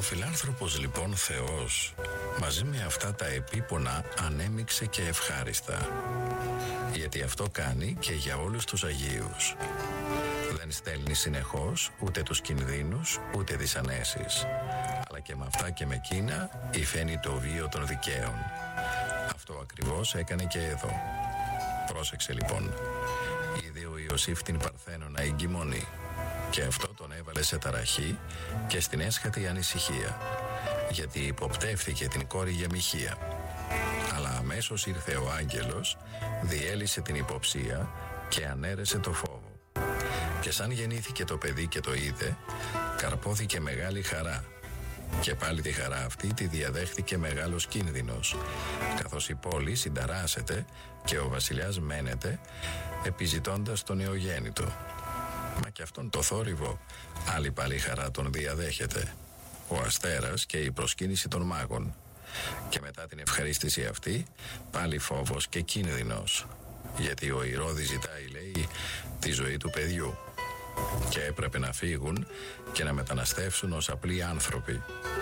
φιλάνθρωπος λοιπόν Θεός μαζί με αυτά τα επίπονα ανέμειξε και ευχάριστα, γιατί αυτό κάνει και για όλους τους Αγίους. Δεν στέλνει συνεχώς ούτε τους κινδύνους ούτε τις ανέσεις, αλλά και με αυτά και με εκείνα υφαίνει το βίο των δικαίων. Αυτό ακριβώς έκανε και εδώ. Πρόσεξε λοιπόν. Είδε ο Ιωσήφ την Παρθένωνα εγκυμονή και αυτό τον έβαλε σε ταραχή και στην έσχατη ανησυχία, γιατί υποπτεύθηκε την κόρη για μοιχεία. Αλλά αμέσως ήρθε ο άγγελος, διέλυσε την υποψία και ανέρεσε το φόβο. Και σαν γεννήθηκε το παιδί και το είδε, καρπόθηκε μεγάλη χαρά. Και πάλι τη χαρά αυτή τη διαδέχθηκε μεγάλος κίνδυνος, καθώς η πόλη συνταράσσεται και ο βασιλιάς μένεται επιζητώντας τον νεογέννητο. Μα και αυτόν το θόρυβο άλλη πάλι χαρά τον διαδέχεται, ο αστέρας και η προσκύνηση των μάγων. Και μετά την ευχαρίστηση αυτή πάλι φόβος και κίνδυνος, γιατί ο Ηρώδης ζητάει, λέει, τη ζωή του παιδιού και έπρεπε να φύγουν και να μεταναστεύσουν ως απλοί άνθρωποι,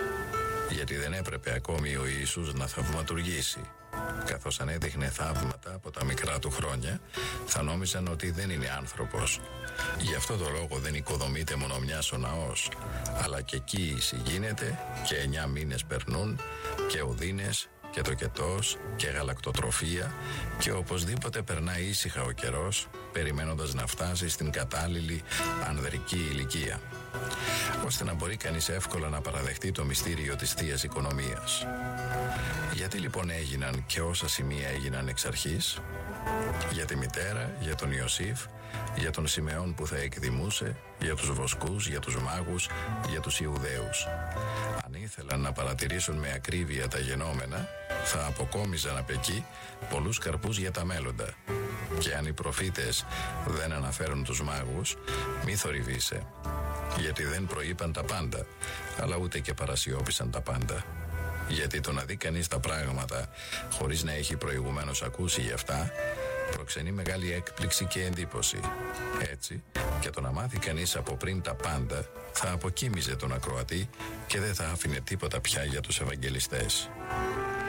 γιατί δεν έπρεπε ακόμη ο Ιησούς να θαυματουργήσει, καθώς αν έδειχνε θαύματα από τα μικρά του χρόνια θα νόμιζαν ότι δεν είναι άνθρωπος. Γι' αυτό το λόγο δεν οικοδομείται μόνο μιας ο ναός, αλλά και κοίηση γίνεται και 9 μήνες περνούν και οδύνες και τοκετός και γαλακτοτροφία και οπωσδήποτε περνάει ήσυχα ο καιρός, περιμένοντας να φτάσει στην κατάλληλη ανδρική ηλικία, ώστε να μπορεί κανείς εύκολα να παραδεχτεί το μυστήριο της Θείας Οικονομίας. Γιατί λοιπόν έγιναν και όσα σημεία έγιναν εξ αρχής? Για τη μητέρα, για τον Ιωσήφ, για τον Σιμεών που θα εκδημούσε, για τους βοσκούς, για τους μάγους, για τους Ιουδαίους. Αν ήθελαν να παρατηρήσουν με ακρίβεια τα γενόμενα, θα αποκόμιζαν απ' εκεί πολλούς καρπούς για τα μέλλοντα. Και αν οι προφήτες δεν αναφέρουν τους μάγους, μη θορυβείσαι, γιατί δεν προείπαν τα πάντα, αλλά ούτε και παρασιώπησαν τα πάντα. Γιατί το να δει κανείς τα πράγματα χωρίς να έχει προηγουμένως ακούσει γι' αυτά προξενεί μεγάλη έκπληξη και εντύπωση. Έτσι, και το να μάθει κανείς από πριν τα πάντα θα αποκοίμιζε τον ακροατή και δεν θα άφηνε τίποτα πια για τους Ευαγγελιστές.